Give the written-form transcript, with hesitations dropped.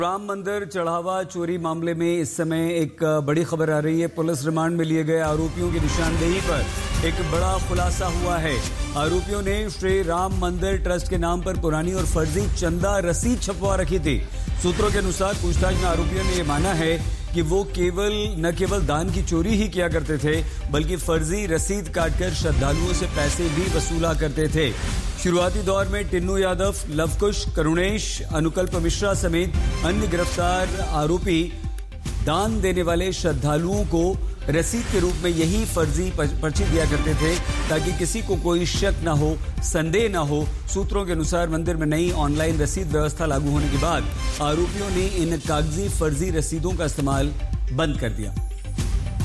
राम मंदिर चढ़ावा चोरी मामले में इस समय एक बड़ी खबर आ रही है। पुलिस रिमांड में लिए गए आरोपियों की निशानदेही पर एक बड़ा खुलासा हुआ है। आरोपियों ने श्री राम मंदिर ट्रस्ट के नाम पर पुरानी और फर्जी चंदा रसीद छपवा रखी थी। सूत्रों के अनुसार पूछताछ में आरोपियों ने यह माना है कि वो न केवल दान की चोरी ही किया करते थे, बल्कि फर्जी रसीद काटकर श्रद्धालुओं से पैसे भी वसूला करते थे। शुरुआती दौर में टिन्नू यादव, लवकुश, करुणेश, अनुकल्प मिश्रा समेत अन्य गिरफ्तार आरोपी दान देने वाले श्रद्धालुओं को रसीद के रूप में यही फर्जी पर्ची दिया करते थे ताकि किसी को कोई शक न हो, संदेह न हो। सूत्रों के अनुसार मंदिर में नई ऑनलाइन रसीद व्यवस्था लागू होने के बाद आरोपियों ने इन कागजी फर्जी रसीदों का इस्तेमाल बंद कर दिया।